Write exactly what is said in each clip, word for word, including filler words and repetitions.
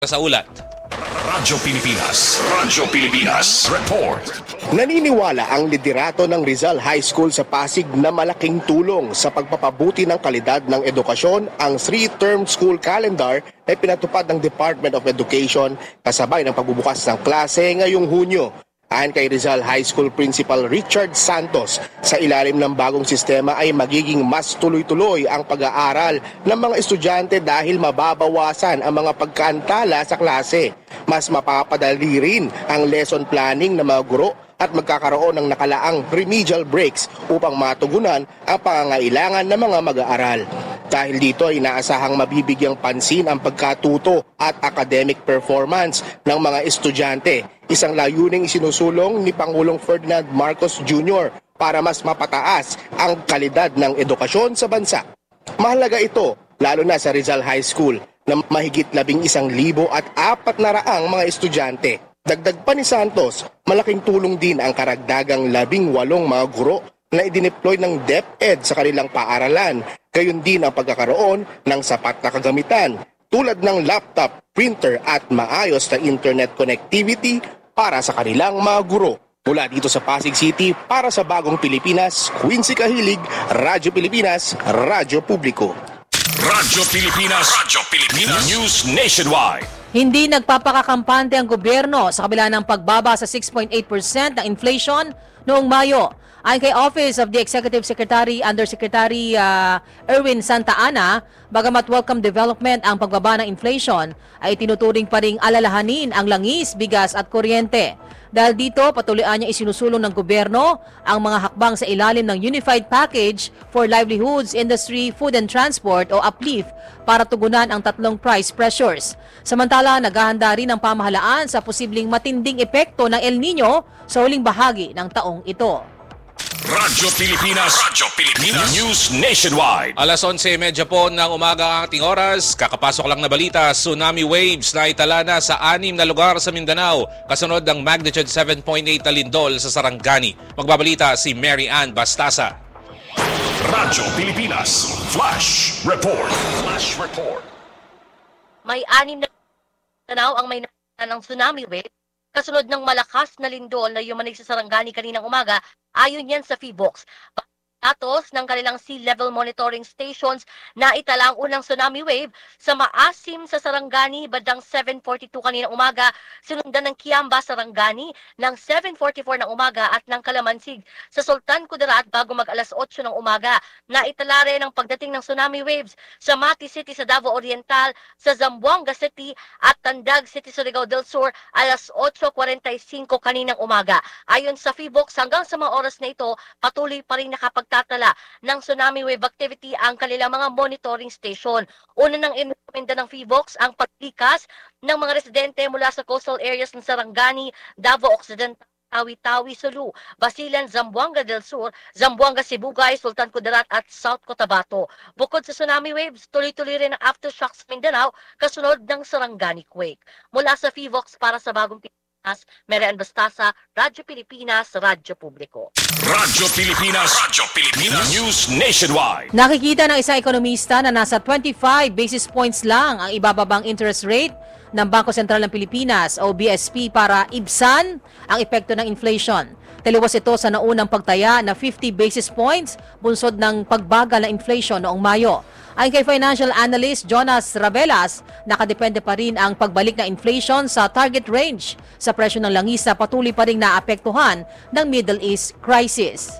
Sa ulat. Radyo Pilipinas. Radyo Pilipinas. Report. Naniniwala ang liderato ng Rizal High School sa Pasig na malaking tulong sa pagpapabuti ng kalidad ng edukasyon ang three-term school calendar na pinatupad ng Department of Education kasabay ng pagbubukas ng klase ngayong Hunyo. Ayon kay Rizal High School Principal Richard Santos, sa ilalim ng bagong sistema ay magiging mas tuloy-tuloy ang pag-aaral ng mga estudyante dahil mababawasan ang mga pagkaantala sa klase. Mas mapapadali rin ang lesson planning ng mga guro at magkakaroon ng nakalaang remedial breaks upang matugunan ang pangangailangan ng mga mag-aaral. Dahil dito ay inaasahang mabibigyang pansin ang pagkatuto at academic performance ng mga estudyante. Isang layuning isinusulong ni Pangulong Ferdinand Marcos Junior para mas mapataas ang kalidad ng edukasyon sa bansa. Mahalaga ito, lalo na sa Rizal High School, na mahigit labing isang libo at apat na raang mga estudyante. Dagdag pa ni Santos, malaking tulong din ang karagdagang labing walong mga guro na idineploy ng DepEd sa kanilang paaralan. Gayon din ang pagkakaroon ng sapat na kagamitan tulad ng laptop, printer at maayos na internet connectivity para sa kanilang mga guro. Mula dito sa Pasig City, para sa Bagong Pilipinas, Quincy Kahilig, Radyo Pilipinas, Radyo Publiko. Radyo Pilipinas. Radyo Pilipinas. News Nationwide. Hindi nagpapakakampante ang gobyerno sa kabila ng pagbaba sa six point eight percent ng inflation noong Mayo. Ayon kay Office of the Executive Secretary Undersecretary uh, Erwin Santa Ana, bagamat welcome development ang pagbaba ng inflation, ay tinuturing pa ring alalahanin ang langis, bigas at kuryente. Dahil dito, patuloyan niya isinusulong ng gobyerno ang mga hakbang sa ilalim ng Unified Package for Livelihoods, Industry, Food and Transport o A P L I F para tugunan ang tatlong price pressures. Samantala, naghahanda rin ang pamahalaan sa posibleng matinding epekto ng El Nino sa huling bahagi ng taong ito. Radyo Pilipinas. Radyo Pilipinas. News Nationwide. Alas onse trenta po ng umaga ang ating oras. Kakapasok lang na balita, tsunami waves na itala na sa anim na lugar sa Mindanao kasunod ng magnitude seven point eight na lindol sa Sarangani. Magbabalita si Mary Ann Bastasa. Radyo Pilipinas. Flash Report. Flash Report. May anim na tanaw ang may nakita ng tsunami wave kasunod ng malakas na lindol na yumanig sa Sarangani kaninang umaga, ayon yan sa PHIVOLCS. Datos ng kanilang sea level monitoring stations na itala ang unang tsunami wave sa Maasim sa Sarangani bandang seven forty-two kaninang umaga, sinundan ng Kiamba sa Sarangani ng seven forty-four ng umaga at ng Kalamansig sa Sultan Kudarat bago mag alas otso ng umaga. Naitala rin ang pagdating ng tsunami waves sa Mati City sa Davao Oriental, sa Zamboanga City at Tandag City sa Surigao del Sur alas otso kuwarenta-singko kaninang umaga. Ayon sa PHIVOLCS, hanggang sa mga oras na ito, patuloy pa rin nakapag tatala ng tsunami wave activity ang kanilang mga monitoring station. Una nang inirekomenda ng PHIVOLCS ang paglikas ng mga residente mula sa coastal areas ng Sarangani, Davao Occidental, Tawi-Tawi, Sulu, Basilan, Zamboanga del Sur, Zamboanga, Sibugay, Sultan Kudarat at South Cotabato. Bukod sa tsunami waves, tuloy-tuloy rin ang aftershocks sa Mindanao kasunod ng Sarangani quake. Mula sa PHIVOLCS para sa Bagong Pilipinas, Mary Ann Bastasa, Radyo Pilipinas, Radyo Publiko. Radyo Pilipinas. Radyo Pilipinas. News Nationwide. Nakikita ng isang ekonomista na nasa twenty-five basis points lang ang ibababang interest rate ng Bangko Sentral ng Pilipinas o B S P para ibsan ang epekto ng inflation. Taliwas ito sa naunang pagtaya na fifty basis points bunsod ng pagbagal ng inflation noong Mayo. Ayon kay financial analyst Jonas Ravelas, nakadepende pa rin ang pagbalik ng inflation sa target range sa presyo ng langis na patuloy pa rin naapektuhan ng Middle East crisis.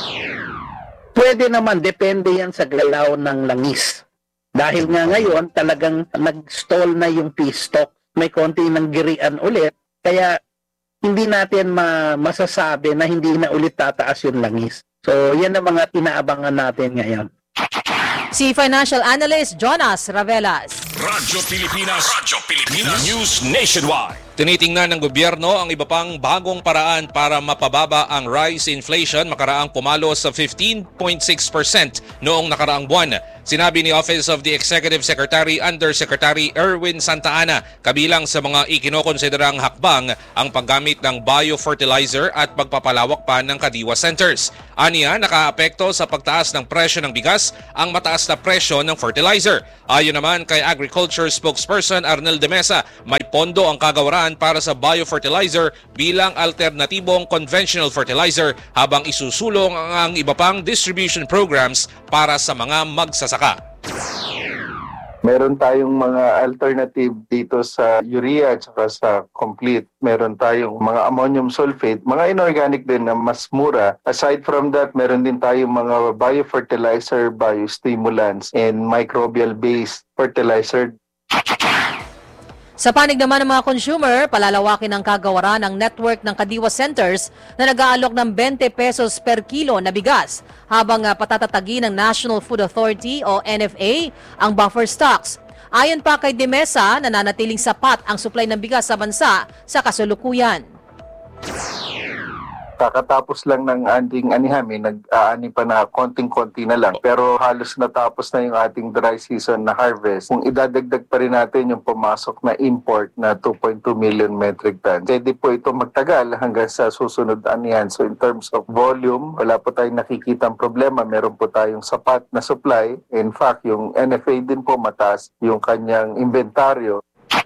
Pwede naman, depende yan sa galaw ng langis. Dahil nga ngayon talagang nag-stall na yung feedstock, may konti ng girian ulit, kaya hindi natin ma- masasabi na hindi na ulit tataas yung langis. So yan ang mga inaabangan natin ngayon. Si financial analyst Jonas Ravelas. Radyo Pilipinas. Radyo Pilipinas. News Nationwide. Tinitingnan ng gobyerno ang iba pang bagong paraan para mapababa ang rise inflation makaraang pumalo sa fifteen point six percent noong nakaraang buwan. Sinabi ni Office of the Executive Secretary Undersecretary Erwin Santa Ana, kabilang sa mga ikinokonsiderang hakbang ang paggamit ng biofertilizer at pagpapalawak pa ng kadiwa centers. Aniya, nakaapekto sa pagtaas ng presyo ng bigas ang mataas na presyo ng fertilizer. Ayon naman kay Agriculture Spokesperson Arnel de Mesa, may pondo ang kagawaran para sa biofertilizer bilang alternatibong conventional fertilizer habang isusulong ang iba pang distribution programs para sa mga magsasaka. Meron tayong mga alternative dito sa urea at saka sa complete. Meron tayong mga ammonium sulfate, mga inorganic din na mas mura. Aside from that, meron din tayong mga biofertilizer, biostimulants, and microbial-based fertilizer. Sa panig naman ng mga consumer, palalawakin ang kagawaran ng network ng Kadiwa Centers na nag-aalok ng twenty pesos per kilo na bigas habang uh, patatatagin ng National Food Authority o N F A ang buffer stocks. Ayon pa kay De Mesa, nananatiling sapat ang supply ng bigas sa bansa sa kasalukuyan. Kakatapos lang ng ating anihami, nag-aani pa na konting-konti na lang. Pero halos natapos na yung ating dry season na harvest. Kung idadagdag pa rin natin yung pumasok na import na two point two million metric tons, pwede po ito magtagal hanggang sa susunod anihan. So in terms of volume, wala po tayong nakikitang problema. Meron po tayong sapat na supply. In fact, yung N F A din po mataas yung kanyang inventaryo.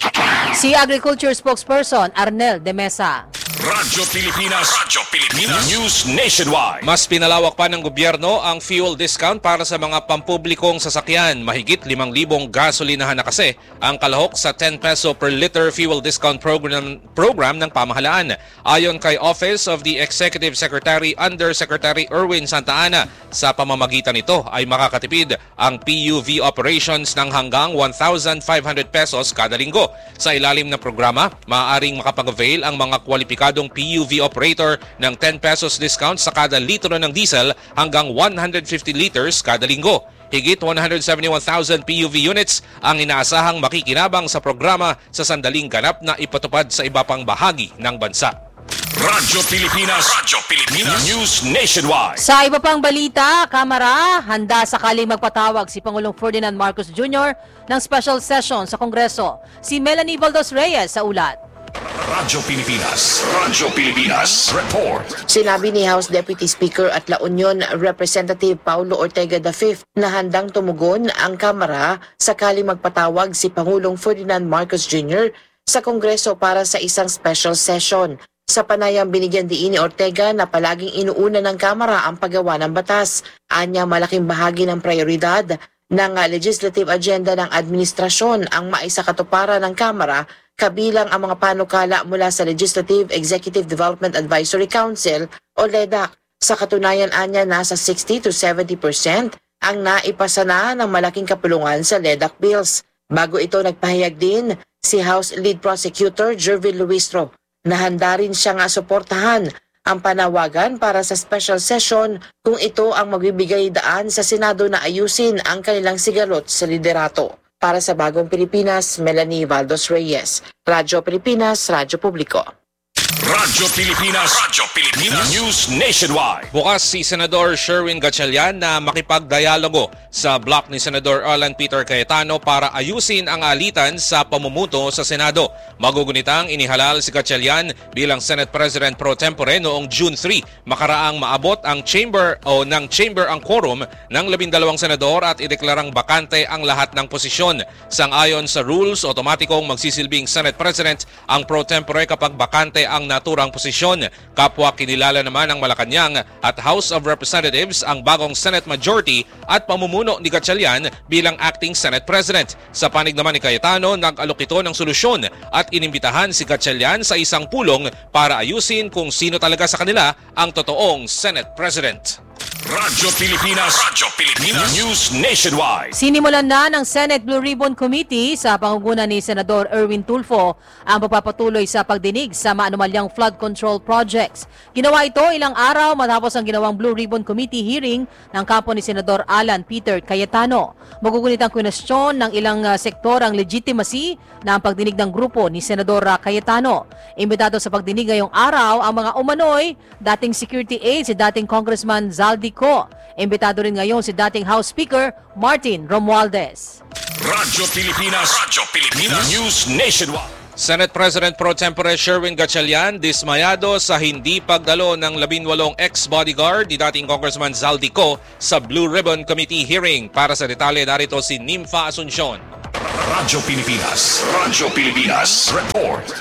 Si Agriculture Spokesperson Arnel de Mesa. Radyo Pilipinas, Radyo Pilipinas, News Nationwide. Mas pinalawak pa ng gobyerno ang fuel discount para sa mga pampublikong sasakyan. Mahigit limang libong gasolinahan na kasi ang kalahok sa ten peso per liter fuel discount program, program ng pamahalaan. Ayon kay Office of the Executive Secretary Undersecretary Erwin Santa Ana, sa pamamagitan nito ay makakatipid ang P U V operations ng hanggang one thousand five hundred pesos kada linggo. Sa ilalim ng programa, maaaring makapag-avail ang mga kwalipikadong P U V operator ng ten pesos discount sa kada litro ng diesel hanggang one hundred fifty liters kada linggo. Higit one hundred seventy-one thousand P U V units ang inaasahang makikinabang sa programa sa sandaling ganap na ipatupad sa iba pang bahagi ng bansa. Radyo Pilipinas, Radyo Pilipinas, News Nationwide. Sa iba pang balita, Kamara, handa sakaling magpatawag si Pangulong Ferdinand Marcos Junior ng special session sa Kongreso. Si Melanie Valdos Reyes sa ulat. Radyo Pilipinas, Radyo Pilipinas, Report. Sinabi ni House Deputy Speaker at La Union Representative Paulo Ortega the fifth na handang tumugon ang Kamara sakaling magpatawag si Pangulong Ferdinand Marcos Junior sa Kongreso para sa isang special session. Sa panayam, binigyan diin ni Ortega na palaging inuuna ng Kamara ang paggawa ng batas. Anya, malaking bahagi ng prioridad ng legislative agenda ng administrasyon ang maisakatuparan ng Kamara, kabilang ang mga panukala mula sa Legislative Executive Development Advisory Council o L E D A C. Sa katunayan, anya, nasa sixty to seventy percent ang naipasa na ng malaking kapulungan sa L E D A C bills. Bago ito, nagpahayag din si House Lead Prosecutor Jervin Luistro na handa rin siya nga suportahan ang panawagan para sa special session kung ito ang magbibigay daan sa Senado na ayusin ang kanilang sigalot sa liderato. Para sa Bagong Pilipinas, Melanie Valdos Reyes. Radyo Pilipinas, Radyo Publiko. Radyo Pilipinas, Radyo Pilipinas, News Nationwide. Bukas si Senador Sherwin Gatchalian na makipagdialogo sa block ni Senador Alan Peter Cayetano para ayusin ang alitan sa pamumuto sa Senado. Magugunitang inihalal si Gatchalian bilang Senate President pro tempore noong June three. Makaraang maabot ang chamber o ng chamber ang quorum ng labindalawang senador at ideklarang bakante ang lahat ng posisyon. Sang-ayon sa rules, otomatikong magsisilbing Senate President ang pro tempore kapag bakante ang naturang posisyon. Kapwa kinilala naman ng Malacanang at House of Representatives ang bagong Senate Majority at pamumuno ni Gatchalian bilang Acting Senate President. Sa panig naman ni Cayetano, nag-alok ito ng solusyon at inimbitahan si Gatchalian sa isang pulong para ayusin kung sino talaga sa kanila ang totoong Senate President. Radyo Pilipinas. Radyo Pilipinas. News Nationwide. Sinimulan na ng Senate Blue Ribbon Committee sa pangunguna ni Senador Erwin Tulfo ang pagpapatuloy sa pagdinig sa maanumalyang flood control projects. Ginawa ito ilang araw matapos ang ginawang Blue Ribbon Committee hearing ng kampo ni Senador Alan Peter Cayetano. Magugunit ang kwestiyon ng ilang uh, sektor ang legitimacy na ang pagdinig ng grupo ni Senador uh, Cayetano. Imbitado sa pagdinig ngayong araw ang mga umano'y dating security aide si dating Congressman Zaldico. Imbitado rin ngayon si dating House Speaker Martin Romualdez. Radyo Pilipinas. Radyo Pilipinas. News Nationwide. Senate President Pro Tempore Sherwin Gatchalian dismayado sa hindi pagdalo ng labinwalong ex-bodyguard ni dating Congressman Zaldico sa Blue Ribbon Committee hearing. Para sa detalye, narito si Nympha Asuncion. Radyo Pilipinas. Radyo Pilipinas. Report.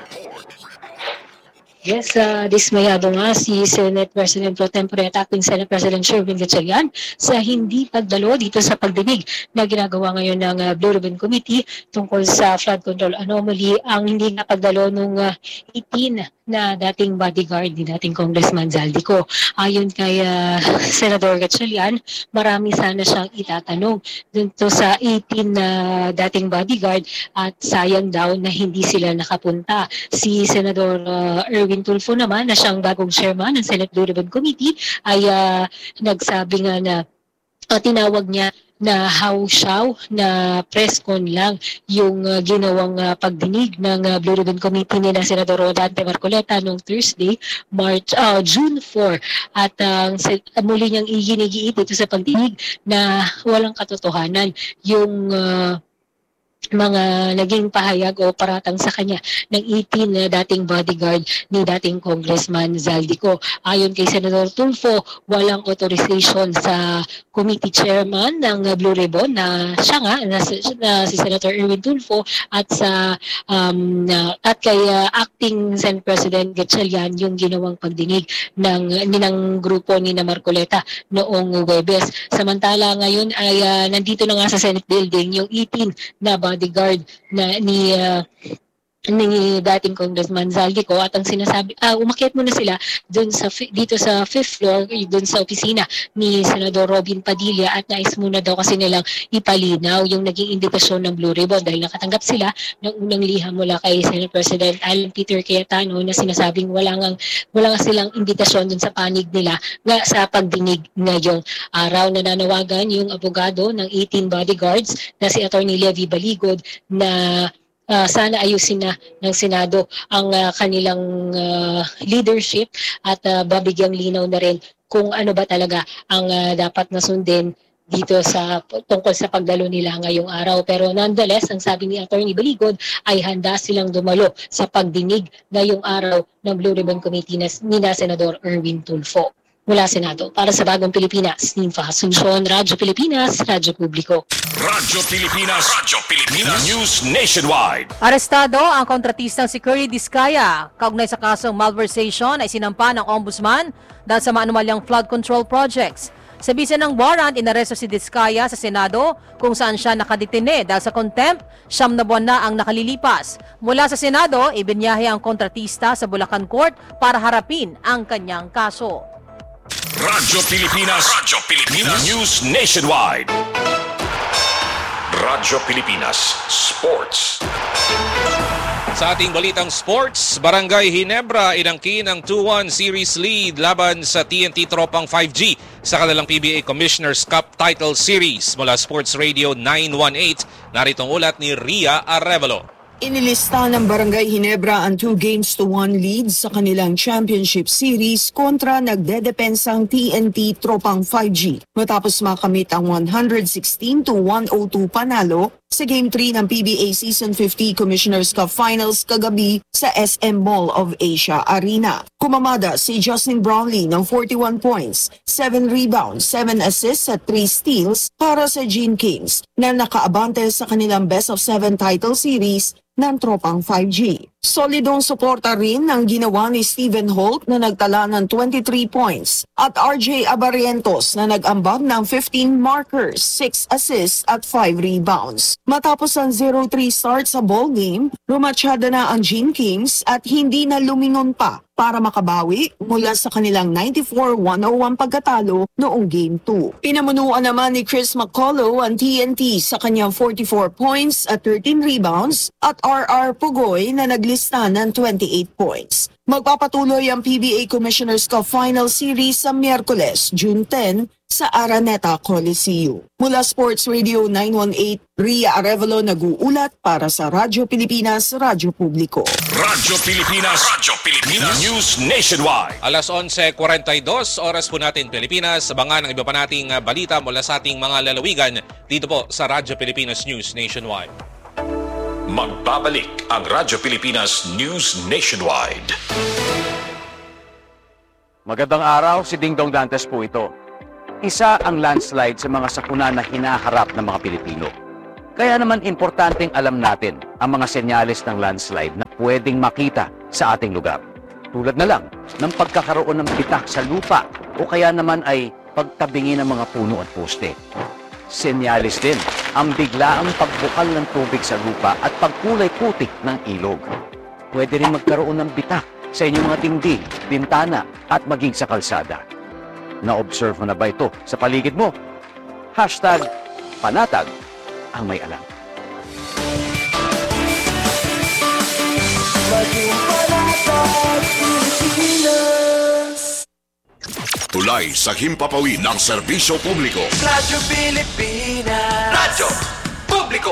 Yes, uh, dismayado nga si Senate President Pro Tempore at Acting Senate President Sherwin Gatchalian sa hindi pagdalo dito sa pagdinig na ginagawa ngayon ng uh, Blue Ribbon Committee tungkol sa flood control anomaly. Ang hindi na pagdalo nung uh, eighteen na dating bodyguard ni dating Congressman Zaldico. Ayon kay uh, Senador Gatchalian, marami sana siyang itatanong dito sa eighteen na uh, dating bodyguard at sayang daw na hindi sila nakapunta. Si Senador uh, Erwin Tulfo naman na siyang bagong chairman ng Senate Blue Ribbon Committee ay uh, nagsabi nga na uh, tinawag niya na hausyaw na press con lang yung uh, ginawang uh, pagdinig ng uh, Blue Ribbon Committee nila Senador Rodante Marcoleta noong Thursday, March, uh, June fourth. At uh, muli niyang iginigiit ito sa pagdinig na walang katotohanan yung uh, mga naging pahayag o paratang sa kanya ng eighteen na dating bodyguard ni dating Congressman Zaldico. Ayon kay Senador Tulfo, walang authorization sa committee chairman ng Blue Ribbon na siya nga, na, na si Senator Erwin Tulfo at sa um, na, at kay uh, Acting Senate President Gatchalian yung ginawang pagdinig ng ninang grupo ni na Marcoleta noong Huwebes. Samantala ngayon ay uh, nandito na nga sa Senate building yung eighteen na bodyguard na ni uh, ni dating Congressman Zaldico at ang sinasabi, ah, umakyat muna sila dun sa, dito sa fifth floor, dun sa opisina ni Senador Robin Padilla at nais muna daw kasi nilang ipalinaw yung naging invitasyon ng Blue Ribbon dahil nakatanggap sila ng unang liham mula kay Senate President Alan Peter Cayetano na sinasabing wala nga, wala nga silang invitasyon dun sa panig nila nga sa pagdinig ngayong araw. Nananawagan yung abogado ng eighteen bodyguards na si Attorney Levi Baligod na Uh, sana ayusin na ng Senado ang uh, kanilang uh, leadership at uh, babigyang linaw na rin kung ano ba talaga ang uh, dapat na sundin dito sa tungkol sa pagdalo nila ngayong araw. Pero nonetheless, ang sabi ni Attorney Baligod ay handa silang dumalo sa pagdinig ngayong araw ng Blue Ribbon Committee na, ni na Senador Erwin Tulfo. Mula Senado, para sa Bagong Pilipinas, Nympha Asuncion, Radyo Pilipinas, Radyo Publiko. Radyo Pilipinas. Radyo Pilipinas. News Nationwide. Arestado ang kontratistang si Curly Discaya. Kaugnay sa kasong malversation ay sinampa ng Ombudsman dahil sa maanumalyang flood control projects. Sa bisa ng warrant, inaresto si Discaya sa Senado kung saan siya nakadetine dahil sa contempt, siyam na buwan na ang nakalilipas. Mula sa Senado, ibinyahe ang kontratista sa Bulacan Court para harapin ang kanyang kaso. Radyo Pilipinas. Radyo Pilipinas. News Nationwide. Radyo Pilipinas Sports. Sa ating balitang sports, Barangay Ginebra inangkin ang two one series lead laban sa T N T Tropang five G sa kanilang P B A Commissioner's Cup Title Series. Mula Sports Radio nine one eight, narito ang ulat ni Ria Arevalo. Inilista ng Barangay Ginebra ang two games to one lead sa kanilang championship series kontra nagdedepensang T N T Tropang five G matapos makamit ang one sixteen to one oh two panalo sa Game three ng P B A Season fifty Commissioner's Cup Finals kagabi sa S M Mall of Asia Arena. Kumamada si Justin Brownlee ng forty-one points, seven rebounds, seven assists at three steals para sa Gene Kings na nakaabante sa kanilang best of seven title series ng Tropang five G. Solidong suporta rin ang ginawa ni Stephen Holt na nagtala ng twenty-three points at R J Abarientos na nag-ambag ng fifteen markers, six assists at five rebounds. Matapos ang zero three start sa ball game, rumatsyada na ang Gene Kings at hindi na lumingon pa para makabawi mula sa kanilang ninety-four one oh one pagkatalo noong Game two. Pinamunuan naman ni Chris McCullough ang T N T sa kanyang forty-four points at thirteen rebounds at R R Pugoy na naglista ng twenty-eight points. Magpapatuloy ang P B A Commissioner's Cup Final Series sa Miyerkules, June tenth sa Araneta Coliseum. Mula Sports Radio nine one eight, Ria Arevalo nag-uulat para sa Radyo Pilipinas, Radyo Publiko. Radyo Pilipinas, Radyo Pilipinas, News Nationwide. Alas eleven forty-two, oras po natin Pilipinas. Abangan ang iba pa nating uh, balita mula sa ating mga lalawigan dito po sa Radyo Pilipinas News Nationwide. Magbabalik ang Radyo Pilipinas News Nationwide. Magandang araw, si Dingdong Dantes po ito. Isa ang landslide sa mga sakuna na hinaharap ng mga Pilipino. Kaya naman importanteng alam natin ang mga senyales ng landslide na pwedeng makita sa ating lugar. Tulad na lang ng pagkakaroon ng bitak sa lupa o kaya naman ay pagtabingi ng mga puno at poste. Senyales din ang biglaang pagbukal ng tubig sa lupa at pagkulay putik ng ilog. Pwede rin magkaroon ng bitak sa inyong mga dingding, bintana at maging sa kalsada. Na-observe mo na ba ito sa paligid mo? Hashtag panatag ang may alam. Tulay sa himpapawid ng serbisyo publiko. Radyo Pilipinas. Radyo Publiko.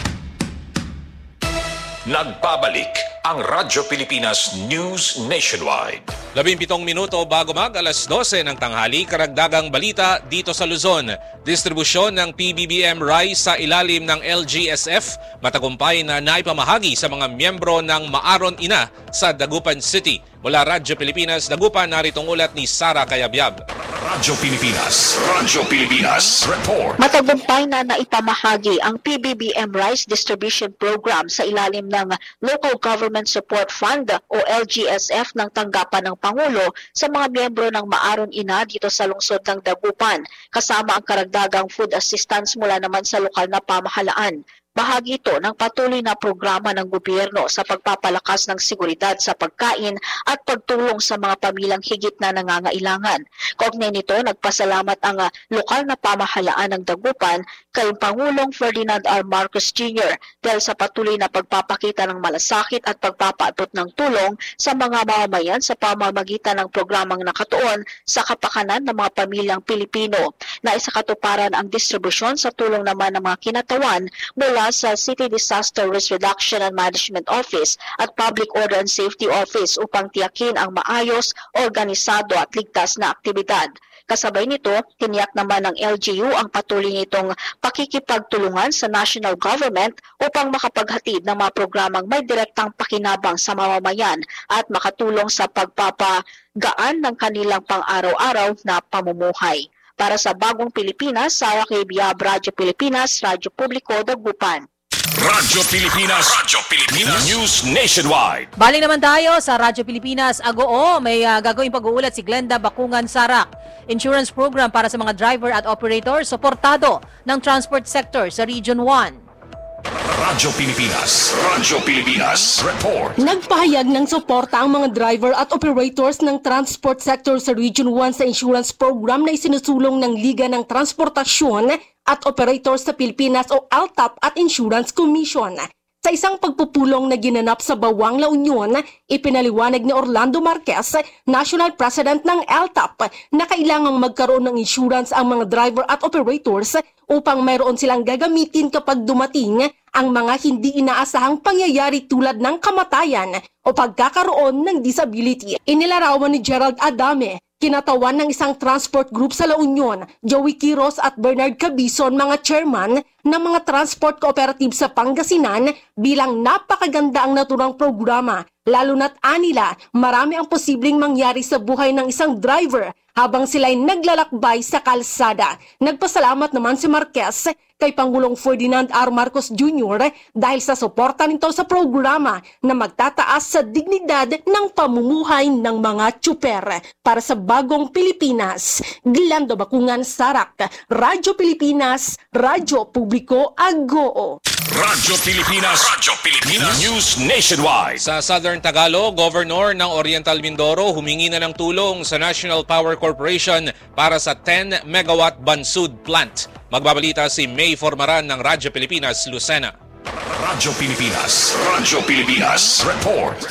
Nagbabalik ang Radyo Pilipinas News Nationwide. Labimpitong minuto bago mag alas dose ng tanghali, karagdagang balita dito sa Luzon. Distribusyon ng P B B M rice sa ilalim ng L G S F matagumpay na naipamahagi sa mga miyembro ng Maaron Ina sa Dagupan City. Mula Radyo Pilipinas, Dagupan, naritong ulat ni Sara Cayabyab. Radyo Pilipinas, Radyo Pilipinas, report. Matagumpay na naipamahagi ang P B B M Rice Distribution Program sa ilalim ng Local Government Support Fund o L G S F ng tanggapan ng Pangulo sa mga miyembro ng Maaron Ina dito sa lungsod ng Dagupan, kasama ang karagdagang food assistance mula naman sa lokal na pamahalaan. Bahagi ito ng patuloy na programa ng gobyerno sa pagpapalakas ng seguridad sa pagkain at pagtulong sa mga pamilyang higit na nangangailangan. Kaugnay nito, nagpasalamat ang uh, lokal na pamahalaan ng Dagupan kay Pangulong Ferdinand R. Marcos Junior dahil sa patuloy na pagpapakita ng malasakit at pagpapaabot ng tulong sa mga mamamayan sa pamamagitan ng programang nakatuon sa kapakanan ng mga pamilyang Pilipino. Naisakatuparan ang distribusyon sa tulong naman ng mga kinatawan mula sa City Disaster Risk Reduction and Management Office at Public Order and Safety Office upang tiyakin ang maayos, organisado at ligtas na aktibidad. Kasabay nito, tiniyak naman ng L G U ang patuloy nitong pakikipagtulungan sa national government upang makapaghatid ng mga programang may direktang pakinabang sa mamamayan at makatulong sa pagpapagaan ng kanilang pang-araw-araw na pamumuhay. Para sa Bagong Pilipinas, Sara Cayabyab, Radyo Pilipinas, Radyo Publiko, Dagupan. Radyo Pilipinas, Radyo Pilipinas, News Nationwide. Balik naman tayo sa Radyo Pilipinas. Agoo, may uh, gagawing pag-uulat si Glenda Bakungan Sarak. Insurance program para sa mga driver at operator, suportado ng transport sector sa Region one. Radyo Pilipinas, Radyo Pilipinas, report. Nagpahayag ng suporta ang mga driver at operators ng transport sector sa Region one sa insurance program na isinusulong ng Liga ng Transportasyon at Operators sa Pilipinas o L T A P at Insurance Commission. Sa isang pagpupulong na ginanap sa Bawang, La Union, ipinaliwanag ni Orlando Marquez, National President ng L T A P, na kailangang magkaroon ng insurance ang mga driver at operators upang mayroon silang gagamitin kapag dumating ang mga hindi inaasahang pangyayari tulad ng kamatayan o pagkakaroon ng disability. Inilarawan ni Gerald Adame, kinatawan ng isang transport group sa La Union, Joey Quiros at Bernard Cabison, mga chairman ng mga transport cooperative sa Pangasinan, bilang napakaganda ang naturang programa, lalo na't anila marami ang posibleng mangyari sa buhay ng isang driver habang sila'y naglalakbay sa kalsada. Nagpasalamat naman si Marquez kay Pangulong Ferdinand R. Marcos Junior dahil sa suporta nito sa programa na magtataas sa dignidad ng pamumuhay ng mga tsuper. Para sa Bagong Pilipinas, Glando Bakungan, Sarak, Radyo Pilipinas, Radyo Publiko, Agoo. Radyo Pilipinas, Radyo Pilipinas, News Nationwide. Sa Southern Tagalog, Governor ng Oriental Mindoro humingi na ng tulong sa National Power Corporation para sa ten megawatt Bansud plant. Magbabalita si May Formaran ng Radyo Pilipinas, Lucena. Radyo Pilipinas, Radyo Pilipinas, Report.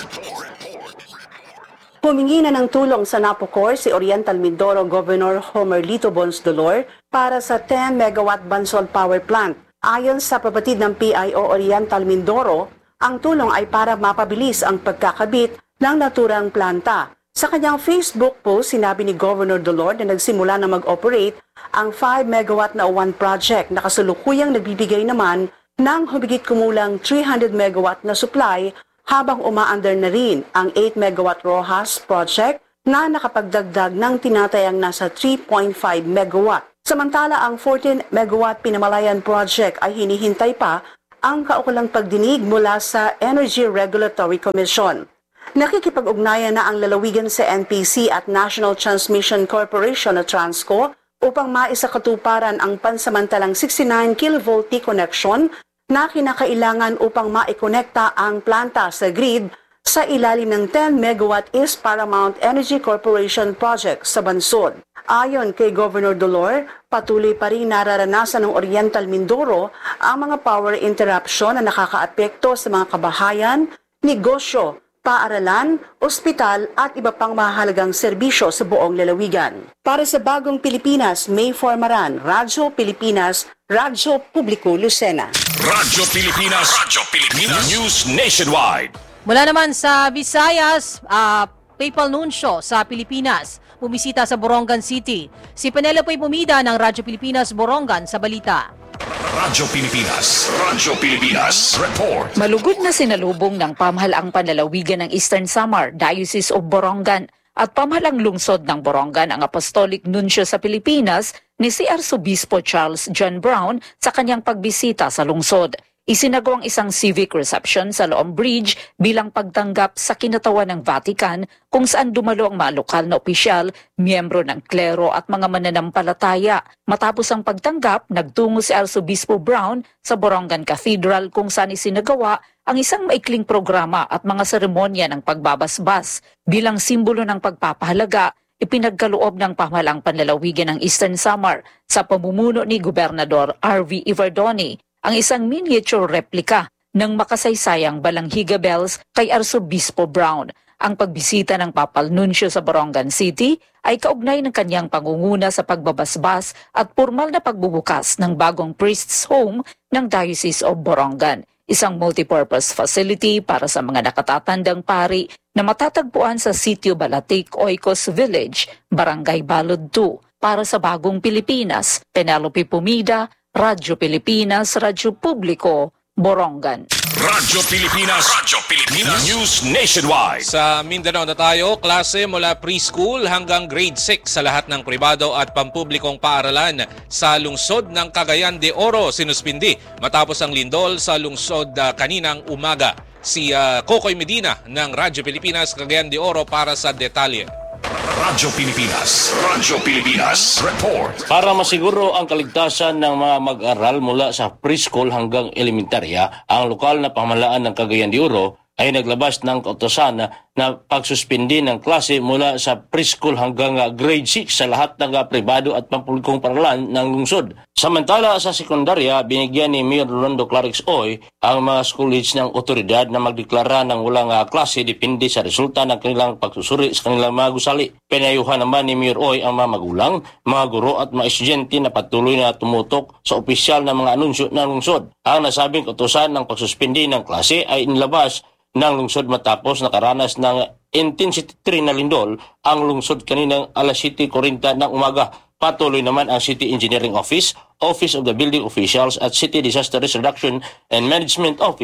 Humingi na ng tulong sa NAPOCOR si Oriental Mindoro Governor Homer Lito Bons Dolor para sa ten megawatt Bansud Power Plant. Ayon sa pabatid ng P I O Oriental Mindoro, ang tulong ay para mapabilis ang pagkakabit ng naturang planta. Sa kanyang Facebook post, sinabi ni Governor Dolor na nagsimula na mag-operate ang five megawatt na O one project na kasalukuyang nagbibigay naman ng humigit kumulang three hundred megawatt na supply habang umaandar na rin ang eight megawatt Rojas project na nakapagdagdag ng tinatayang nasa three point five megawatt. Samantala, ang fourteen megawatt Pinamalayan project ay hinihintay pa ang kaukulang pagdinig mula sa Energy Regulatory Commission. Nakikipag-ugnayan na ang lalawigan sa N P C at National Transmission Corporation o Transco upang maisakatuparan ang pansamantalang sixty-nine kilovolt T-connection na kinakailangan upang maikonekta ang planta sa grid sa ilalim ng ten megawatt East Paramount Energy Corporation project sa Bansud. Ayon kay Governor Dolor, patuloy pa rin nararanasan ng Oriental Mindoro ang mga power interruption na nakakaapekto sa mga kabahayan, negosyo, paaralan, ospital at iba pang mahalagang serbisyo sa buong lalawigan. Para sa Bagong Pilipinas, May Formaran, Radyo Pilipinas, Radyo Publiko, Lucena. Radyo Pilipinas, Radyo Pilipinas, News Nationwide. Mula naman sa Visayas, uh, Papal Nuncio sa Pilipinas, bumisita sa Borongan City. Si Penelope Pumida ng Radyo Pilipinas, Borongan sa balita. Radyo Pilipinas, Radyo Pilipinas, Report. Malugod na sinalubong ng pamahalaang panlalawigan ng Eastern Samar, Diocese of Borongan at pamahalang lungsod ng Borongan ang Apostolic Nuncio sa Pilipinas ni si Arsobispo Charles John Brown sa kanyang pagbisita sa lungsod. Isinagawang isang civic reception sa Loom Bridge bilang pagtanggap sa kinatawan ng Vatican kung saan dumalo ang mga lokal na opisyal, miyembro ng klero at mga mananampalataya. Matapos ang pagtanggap, nagtungo si Arsobispo Brown sa Borongan Cathedral kung saan isinagawa ang isang maikling programa at mga seremonya ng pagbabasbas. Bilang simbolo ng pagpapahalaga, ipinagkaloob ng pamahalang panlalawigan ng Eastern Samar sa pamumuno ni Gobernador R V Iverdoni ang isang miniature replica ng makasaysayang Balanghiga Bells kay Arsobispo Brown. Ang pagbisita ng Papal Nuncio sa Borongan City ay kaugnay ng kanyang pangunguna sa pagbabasbas at formal na pagbubukas ng bagong priest's home ng Diocese of Borongan, isang multipurpose facility para sa mga nakatatandang pari na matatagpuan sa Sitio Balatic, Oikos Village, Barangay Balod two. Para sa Bagong Pilipinas, Penelope Pumida, Radyo Pilipinas, Radyo Publiko, Borongan. Radyo Pilipinas, Radyo Pilipinas, News Nationwide. Sa Mindanao na tayo, klase mula preschool hanggang grade six sa lahat ng pribado at pampublikong paaralan sa lungsod ng Cagayan de Oro sinuspindi matapos ang lindol sa lungsod uh, kaninang umaga. Si uh, Kokoy Medina ng Radyo Pilipinas, Cagayan de Oro para sa detalye. Radyo Pilipinas, Radyo Pilipinas, Report. Para masiguro ang kaligtasan ng mga mag-aral mula sa preschool hanggang elementarya, ang lokal na pamahalaan ng Cagayan de Oro ay naglabas ng kautosan na, na pagsuspindi ng klase mula sa preschool hanggang uh, grade six sa lahat ng uh, pribado at pampublikong paaralan ng lungsod. Samantala sa sekundarya, binigyan ni Mayor Rolando Clarix Oy ang mga school age ng otoridad na magdeklara ng walang uh, klase depende sa resulta ng kanilang pagsusuri sa kanilang mga gusali. Pinayuhan naman ni Mayor Oy ang mga magulang, mga guro at mga estudyante na patuloy na tumutok sa opisyal na mga anunsyo ng lungsod. Ang nasabing kautosan ng pagsuspindi ng klase ay inilabas ng lungsod matapos nakaranas ng intensity three na lindol ang lungsod kaninang alas siyete forty ng umaga. Patuloy naman ang City Engineering Office, Office of the Building Officials at City Disaster Risk Reduction and Management Office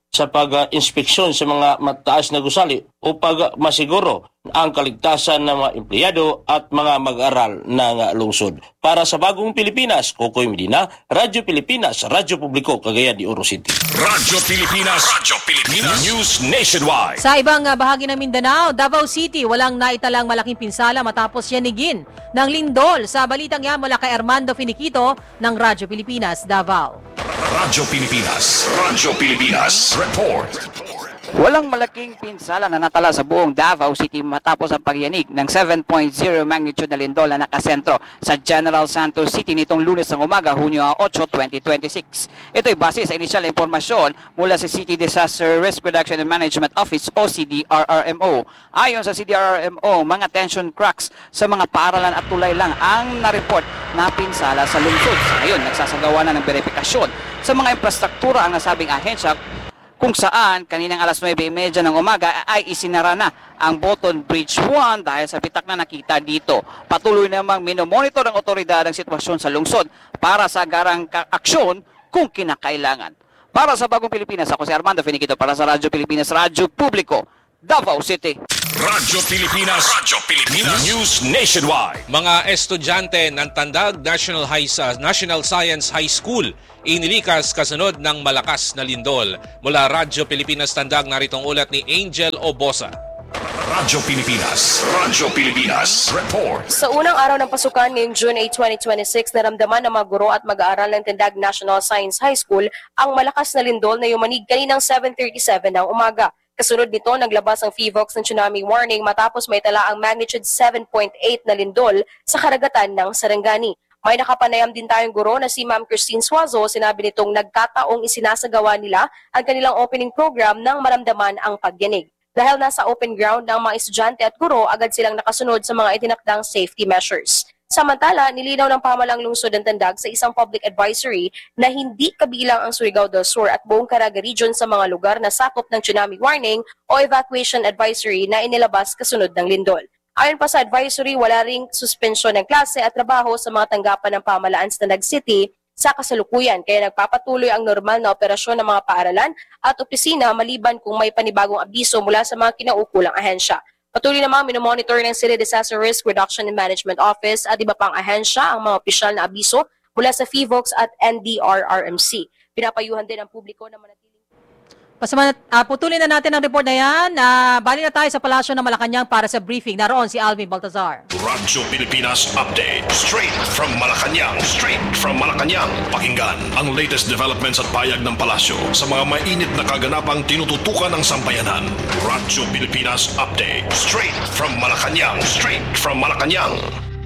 sa pag-inspeksyon sa mga mataas na gusali upang masiguro ang kaligtasan ng mga empleyado at mga mag-aral ng lungsod. Para sa Bagong Pilipinas, Kokoy Medina, Radyo Pilipinas, Radyo Publiko, Cagayan de Oro City. Radyo Pilipinas, Radyo Pilipinas, News Nationwide. Sa ibang uh, bahagi ng Mindanao, Davao City, walang naitalang malaking pinsala matapos yanigin ng lindol. Sa balitang yan mula kay Armando Finiquito ng Radyo Pilipinas, Davao. Radyo Pilipinas, Radyo Pilipinas, Report. Walang malaking pinsala na natala sa buong Davao City matapos ang pagyanig ng seven point zero magnitude na lindol na nakasentro sa General Santos City nitong Lunes ng umaga, Hunyo eight, twenty twenty-six. Ito'y base sa inisyal na impormasyon mula sa City Disaster Risk Reduction and Management Office o C D R R M O. Ayon sa C D R R M O, mga tension cracks sa mga paaralan at tulay lang ang na-report na pinsala sa lungsod. Sa ngayon, nagsasagawa na ng verifikasyon sa mga infrastruktura ang nasabing ahensya kung saan kaninang alas nuwebe trenta ng umaga ay isinara na ang Boton Bridge one dahil sa pitak na nakita dito. Patuloy namang minomonitor ng otoridad ang sitwasyon sa lungsod para sa agarang aksyon kung kinakailangan. Para sa Bagong Pilipinas, ako si Armando Finiquito para sa Radyo Pilipinas, Radyo Publiko, Davao City. Radyo Pilipinas, Radyo Pilipinas, News Nationwide. Mga estudyante ng Tandag National, High, uh, National Science High School inilikas kasunod ng malakas na lindol. Mula Radyo Pilipinas Tandag, naritong ulat ni Angel Obosa. Radyo Pilipinas, Radyo Pilipinas, Report. Sa unang araw ng pasukan ngayong June eighth, twenty twenty-six, naramdaman ng mga guro at mag-aaral ng Tandag National Science High School ang malakas na lindol na yumanig kaninang seven thirty-seven ng umaga. Kasunod nito, naglabas ang P V O X ng tsunami warning matapos may tala ang magnitude seven point eight na lindol sa karagatan ng Sarangani. May nakapanayam din tayong guro na si Ma'am Christine Suazo. Sinabi nitong nagkataong isinasagawa nila ang kanilang opening program nang maramdaman ang pagyanig. Dahil nasa open ground ng mga estudyante at guro, agad silang nakasunod sa mga itinakdang safety measures. Samantala, nilinaw ng pamahalang lungsod ng Tandag sa isang public advisory na hindi kabilang ang Surigao del Sur at buong Caraga Region sa mga lugar na sakop ng tsunami warning o evacuation advisory na inilabas kasunod ng lindol. Ayon pa sa advisory, wala ring suspensyon ng klase at trabaho sa mga tanggapan ng pamahalaan sa Tandag City sa kasalukuyan, kaya nagpapatuloy ang normal na operasyon ng mga paaralan at opisina maliban kung may panibagong abiso mula sa mga kinaukulang ahensya. Patuloy namang minomonitor ng City Disaster Risk Reduction and Management Office at iba pang ahensya ang mga opisyal na abiso mula sa P V O X at N D R R M C. Pinapayuhan din ang publiko na manatiling. Pasaman, uh, putulin na natin ang report na yan. Uh, bali na tayo sa Palasyo ng Malacanang para sa briefing. Naroon si Alvin Baltazar. Radyo Pilipinas Update. Straight from Malacanang. Straight from Malacanang. Pakinggan ang latest developments at payag ng Palasyo sa mga mainit na kaganapang tinututukan ng sambayanan. Radyo Pilipinas Update. Straight from Malacanang. Straight from Malacanang.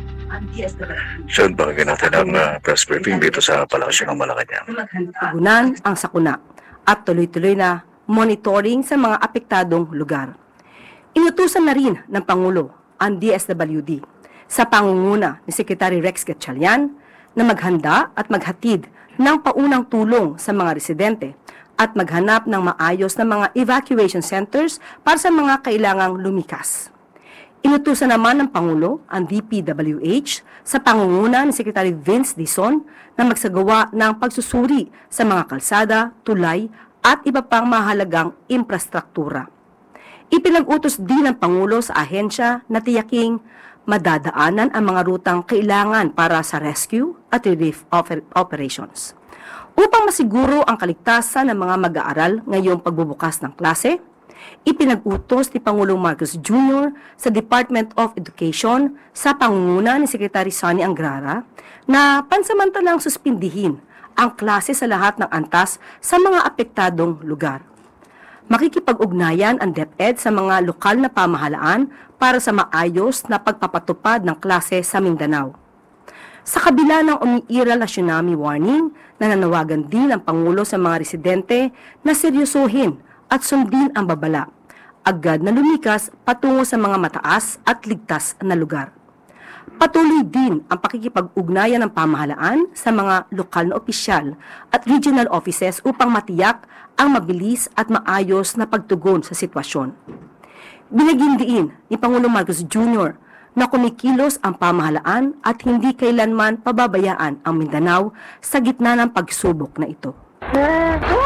So, pakinggan natin ang uh, press briefing dito sa Palasyo ng Malacanang. Tugunan ang sakuna at tuloy-tuloy na monitoring sa mga apektadong lugar. Inutusan na rin ng Pangulo ang D S W D sa pangunguna ni Secretary Rex Gatchalian na maghanda at maghatid ng paunang tulong sa mga residente at maghanap ng maayos na mga evacuation centers para sa mga kailangang lumikas. Inutusan naman ng Pangulo ang D P W H sa pangunguna ni Secretary Vince Dizon na magsagawa ng pagsusuri sa mga kalsada, tulay at iba pang mahalagang infrastruktura. Ipinag-utos din ng Pangulo sa ahensya na tiyaking madadaanan ang mga rutang kailangan para sa rescue at relief operations. Upang masiguro ang kaligtasan ng mga mag-aaral ngayong pagbubukas ng klase, ipinag-utos ni Pangulong Marcos Junior sa Department of Education sa pangunguna ni Secretary Sonny Angrara na pansamantalang suspindihin ang klase sa lahat ng antas sa mga apektadong lugar. Makikipag-ugnayan ang DepEd sa mga lokal na pamahalaan para sa maayos na pagpapatupad ng klase sa Mindanao. Sa kabila ng umiiral na tsunami warning, nananawagan din ang Pangulo sa mga residente na seryosohin at sundin ang babala, agad na lumikas patungo sa mga mataas at ligtas na lugar. Patuloy din ang pakikipag-ugnayan ng pamahalaan sa mga lokal na opisyal at regional offices upang matiyak ang mabilis at maayos na pagtugon sa sitwasyon. Binigyan din ni Pangulong Marcos Junior na kumikilos ang pamahalaan at hindi kailanman pababayaan ang Mindanao sa gitna ng pagsubok na ito.